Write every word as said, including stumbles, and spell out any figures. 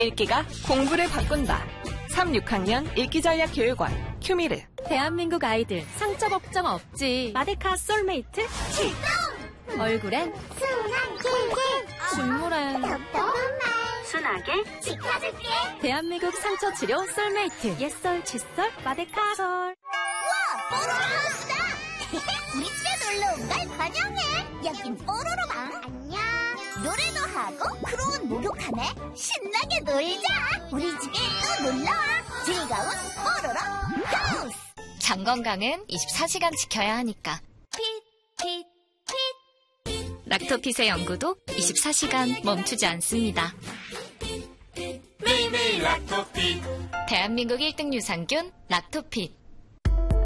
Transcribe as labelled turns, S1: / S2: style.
S1: 읽기가 공부를 바꾼다. 삼, 육 학년 읽기전략교육원 큐미르.
S2: 대한민국 아이들 상처 걱정 없지. 마데카 솔메이트 출동! 얼굴엔 순하게, 실물엔
S3: 순하게 지켜줄게.
S2: 대한민국 상처 치료 솔메이트. 옛설 칫솔 마데카솔.
S3: 우와, 뽀로로 하우스다. 우리 집에 놀러 온 걸 환영해. 여긴 뽀로로방. 안녕. 노래도 하고 크로운 목욕하네. 신나게 놀자. 우리 집에 또 놀러와. 즐거운 뽀로로 하우스.
S4: 장 건강은 이십사 시간 지켜야 하니까.
S3: 핏, 핏, 핏.
S4: 락토핏의 연구도 이십사 시간 멈추지 않습니다.
S5: 매일매일 락토핏.
S4: 대한민국 일 등 유산균 락토핏.